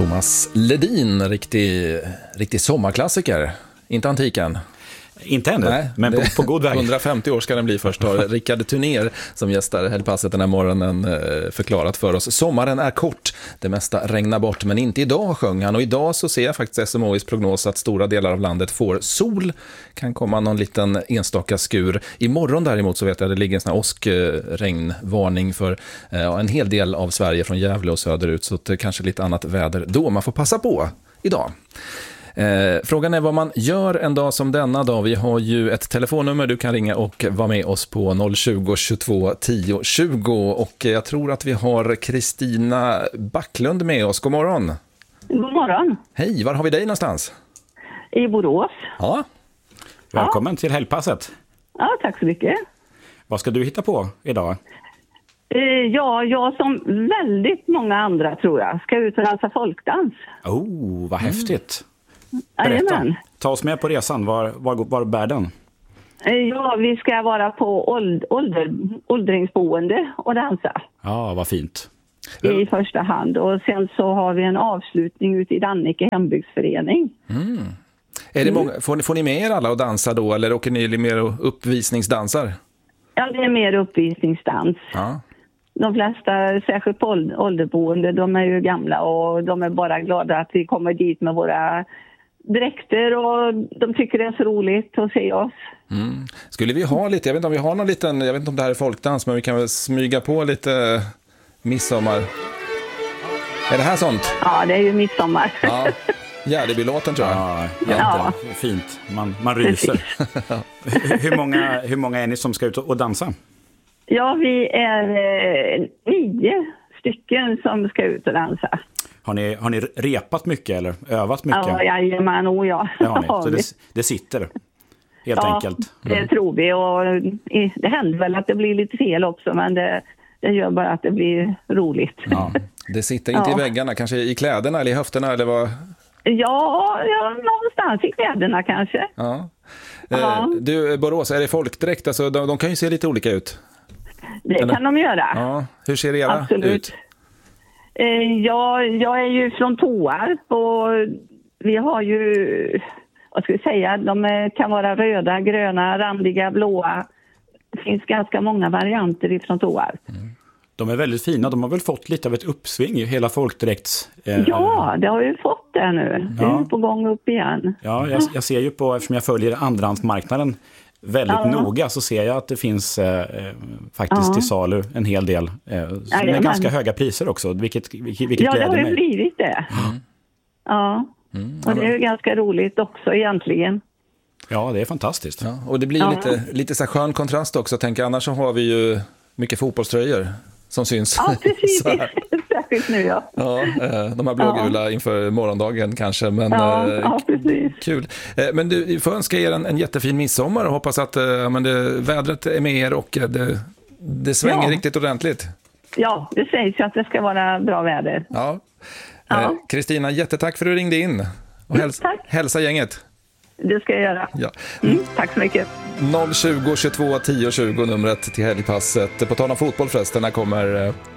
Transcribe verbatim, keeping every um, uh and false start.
Thomas Ledin, riktig, riktig sommarklassiker. Inte antiken. Inte ännu, Nej, men på, på god väg. hundrafemtio år ska den bli först. Har Rickard Turner som gästar Helgpasset den här morgonen förklarat för oss. Sommaren är kort, det mesta regnar bort, men inte idag, sjöng han. Och idag så ser jag faktiskt S M H:s prognos att stora delar av landet får sol. Kan komma någon liten enstaka skur. Imorgon däremot så vet jag att det ligger en sån här åskregnvarning för ja, en hel del av Sverige från Gävle och söderut. Så det kanske lite annat väder då. Man får passa på idag. Eh, frågan är vad man gör en dag som denna dag. Vi har ju ett telefonnummer du kan ringa och vara med oss på noll tjugo, tjugotvå, tio, tjugo. Och jag tror att vi har Kristina Backlund med oss. God morgon. God morgon. Hej, var har vi dig någonstans? I Borås. Ja. Välkommen ja. till Helgpasset. Ja, tack så mycket. Vad ska du hitta på idag? Eh, ja, jag som väldigt många andra tror jag ska ut och dansa folkdans. Oh, vad häftigt. Mm. Berätta. Ta oss med på resan. Var, var, var bär den? Ja, vi ska vara på åld, ålder, åldringsboende och dansa. Ja, vad fint. I första hand. Och sen så har vi en avslutning ute i Dannike hembygdsförening. Mm. Är det många, får, ni, får ni med er alla att dansa då? Eller åker ni mer uppvisningsdansar? Ja, det är mer uppvisningsdans. Ja. De flesta, särskilt på ålderboende, de är ju gamla och de är bara glada att vi kommer dit med våra dräkter och de tycker det är så roligt att se oss. Mm. Skulle vi ha lite, jag vet inte om vi har någon liten, jag vet inte om det här är folkdans, men vi kan väl smyga på lite midsommar. Är det här sånt? Ja, det är ju midsommar. Ja, Gärdeby-låten tror jag. Ja, ja. Fint. Man, man ryser. hur, många, hur många är ni som ska ut och dansa? Ja, vi är eh, nio stycken som ska ut och dansa. Har ni, har ni repat mycket eller övat mycket? Ja, jajamän, och ja. Det har ni. Så det, det sitter helt ja, enkelt. Ja, det tror vi. Och det händer väl att det blir lite fel också, men det, det gör bara att det blir roligt. Ja, det sitter inte ja. i väggarna, kanske i kläderna eller i höfterna eller vad? Ja, ja, någonstans i kläderna kanske. Ja. Ja. Du, Borås, är det folkdräkt? Alltså, de, de kan ju se lite olika ut. Det eller? Kan de göra. Ja. Hur ser era Absolut. ut? Eh, ja, jag är ju från Tåarp och vi har ju, vad ska vi säga, de kan vara röda, gröna, randiga, blåa. Det finns ganska många varianter ifrån Tåarp. Mm. De är väldigt fina, de har väl fått lite av ett uppsving i hela folkdräkts... Eh, ja, det har ju fått det nu. Ja. Det är på gång upp igen. Ja, jag, jag ser ju på, eftersom jag följer andrahandsmarknaden väldigt ja. noga, så ser jag att det finns eh, faktiskt ja. till salu en hel del eh, som ja, är ganska höga priser också, vilket, vilket, vilket ja, det har ju mig. blivit det. Mm. Ja, mm. och det är ju ganska roligt också egentligen. Ja, det är fantastiskt. Ja, och det blir ja. lite, lite så skön kontrast också, tänker annars så har vi ju mycket fotbollströjor som syns. Ja, precis. Särskilt nu, ja. Ja, de här blågula ja. inför morgondagen kanske, men ja, ja, precis. Kul. Men du får önska er en, en jättefin midsommar och hoppas att men det, vädret är med er och det, det svänger ja. riktigt ordentligt. Ja, det sägs ju att det ska vara bra väder. Ja. Kristina, ja. jättetack för att du ringde in. Och häls- tack. hälsa gänget. Det ska jag göra. Ja. Mm, tack så mycket. noll tjugo, tjugotvå, tio, tjugo numret till Helgpasset. På tal om fotboll förresten, här kommer